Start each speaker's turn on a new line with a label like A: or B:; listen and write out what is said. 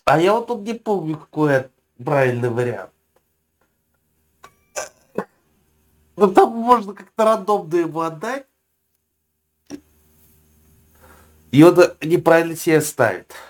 A: А я вот тут не помню, какой правильный вариант. Ну там можно как-то рандомно ему отдать, и он неправильно себе ставит.